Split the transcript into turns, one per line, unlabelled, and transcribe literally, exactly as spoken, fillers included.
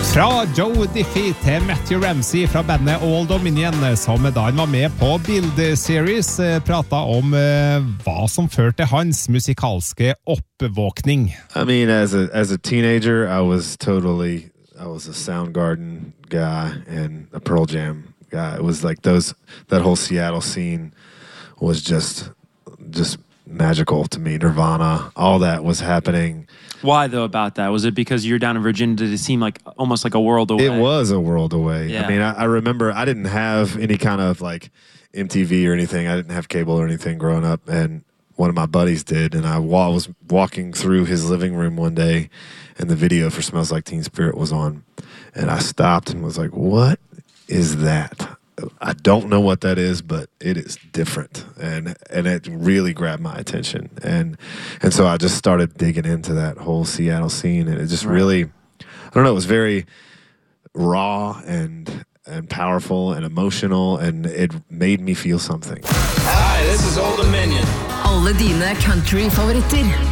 Fra Joe Diffie til Matthew Ramsey fra bandet Old Dominion, som da han var med på Build Series, pratet om uh, hva som førte hans musikalske oppvåkning.
I mean, as a as a teenager, I was totally I was a Soundgarden guy and a Pearl Jam guy. It was like those that whole Seattle scene was just just magical to me. Nirvana, all that was happening.
Why, though, about that? Was it because you're down in Virginia? Did it seem like almost like a world away?
It was a world away.
Yeah.
I mean, I, I remember I didn't have any kind of like M T V or anything. I didn't have cable or anything growing up, and one of my buddies did. And I wa- was walking through his living room one day, and the video for Smells Like Teen Spirit was on. And I stopped and was like, what is that? I don't know what that is, but it is different, and and it really grabbed my attention, and and so I just started digging into that whole Seattle scene, and it just
right.
really, I don't know, it was very raw and and powerful and emotional, and it made me feel something.
Hi, this is Old Dominion.
Alle dine country-favoritter